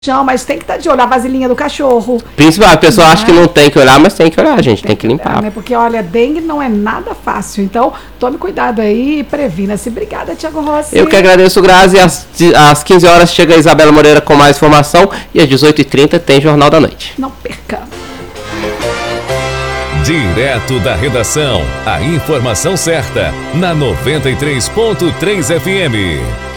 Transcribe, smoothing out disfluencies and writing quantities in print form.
mas tem que estar de olho, a vasilhinha do cachorro. Principalmente, a pessoa acha que não tem que olhar, mas tem que olhar, gente, tem que limpar. Né? Porque, olha, dengue não é nada fácil, então tome cuidado aí e previna-se. Obrigada, Tiago Rossi. Eu que agradeço, Grazi, às 15 horas chega a Isabela Moreira com mais informação e às 18h30 tem Jornal da Noite. Não perca. Direto da redação, a informação certa, na 93.3 FM.